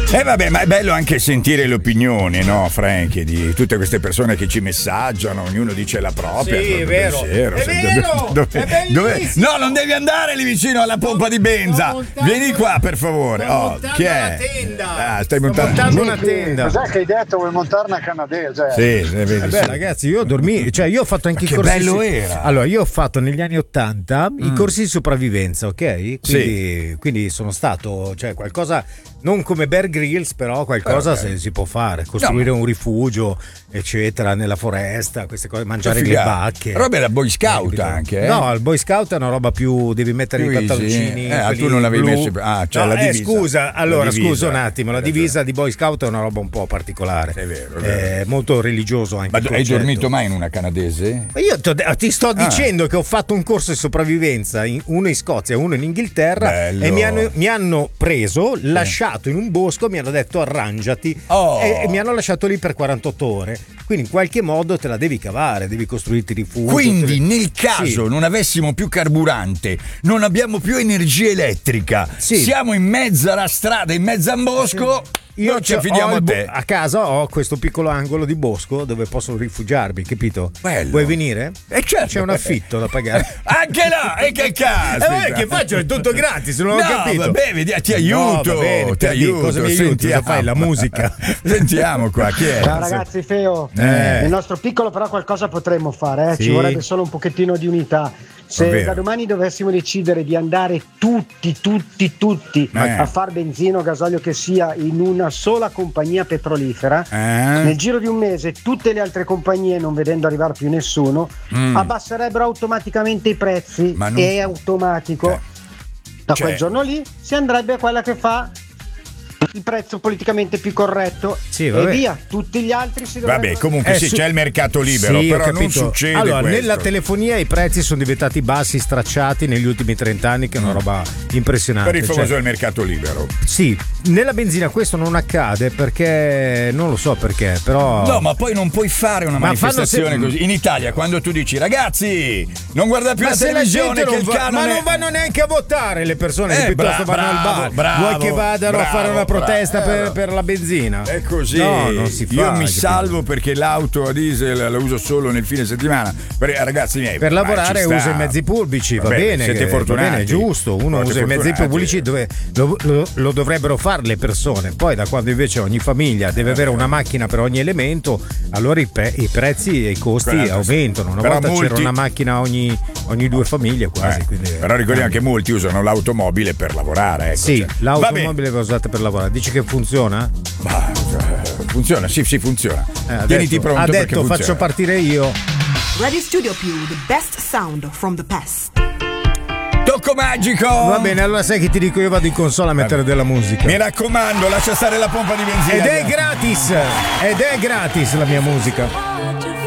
Vabbè, ma è bello anche sentire l'opinione, no, Frankie, di tutte queste persone che ci messaggiano, ognuno dice la propria. Sì, è vero. Pensiero. È vero. Dove? No, non devi andare lì vicino alla pompa di benza. Vieni qua, per favore. Chi è? Stai montando una tenda. Cos'è che hai detto? Vuoi montare una canadese? Sì, vedi, sì. Ragazzi, io dormi, cioè io ho fatto anche i corsi. Che bello era. Allora, io ho fatto negli anni 80 i corsi di sopravvivenza, ok? Quindi sono stato, cioè qualcosa, non come Bear Grylls, però qualcosa si può fare, costruire un rifugio, eccetera, nella foresta, queste cose, mangiare le bacche. Roba da Boy Scout anche. No, il Boy Scout è una roba più, devi mettere i pantaloncini. Tu non l'avevi messo. Cioè la divisa. Scusa, allora scusa un attimo, la divisa di Boy Scout è una roba un po' particolare. È vero. È molto religioso anche. Ma hai dormito mai in una canadese? Ma io ti sto dicendo che ho fatto un corso di sopravvivenza, uno in Scozia e uno in Inghilterra. Bello. E mi hanno preso, lasciato in un bosco, mi hanno detto arrangiati e mi hanno lasciato lì per 48 ore. Quindi in qualche modo te la devi cavare, devi costruirti rifugio. Quindi nel caso non avessimo più carburante, non abbiamo più energia elettrica, siamo in mezzo alla strada, in mezzo a un bosco. Io ci affidiamo a te. A casa ho questo piccolo angolo di bosco dove posso rifugiarmi, capito? Bello. Vuoi venire? Certo. C'è un affitto da pagare. Anche là, e che cazzo? Che faccio? È tutto gratis, non ho capito. Vabbè, ti aiuto. Va bene, ti aiuto. Cosa mi aiuti? Cosa fai? La musica. Sentiamo qua, chi è? Ciao ragazzi, Feo. Nel nostro piccolo però qualcosa potremmo fare, Ci vorrebbe solo un pochettino di unità. Se da domani dovessimo decidere di andare tutti a far benzina o gasolio che sia in una sola compagnia petrolifera, nel giro di un mese tutte le altre compagnie, non vedendo arrivare più nessuno, abbasserebbero automaticamente i prezzi. È automatico. Da quel giorno lì si andrebbe a quella che fa il prezzo politicamente più corretto e via, tutti gli altri si dovrebbero... Vabbè, comunque c'è il mercato libero, però non succede allora, questo. Nella telefonia i prezzi sono diventati bassi, stracciati negli ultimi 30 anni, che è una roba impressionante. Per il famoso del mercato libero. Sì, nella benzina questo non accade perché non lo so perché, però... No, ma poi non puoi fare una manifestazione così. In Italia, quando tu dici ragazzi, non guarda più la televisione, che il canone... Ma non vanno neanche a votare le persone che piuttosto vanno al bar. Vuoi che vadano a fare una protesta per la benzina? È così. No, non si fa. Io mi salvo perché l'auto a diesel la uso solo nel fine settimana. Ragazzi miei, per lavorare uso i mezzi pubblici, va bene. Siete fortunati. Va bene, giusto. Uno usa i mezzi pubblici dove lo dovrebbero fare le persone. Poi da quando invece ogni famiglia deve avere una macchina per ogni elemento, allora i prezzi e i costi aumentano. Una volta c'era una macchina ogni 2 famiglie quasi. Però ricordiamo che molti usano l'automobile per lavorare. Sì, l'automobile va usata per lavorare. Dici che funziona? Funziona, sì, funziona. Tieniti pronto. Ha detto faccio partire io. Radio Studio Più, the best sound from the past. Tocco magico. Va bene, allora sai che ti dico, io vado in console a mettere della musica. Mi raccomando, lascia stare la pompa di benzina. Ed è gratis la mia musica.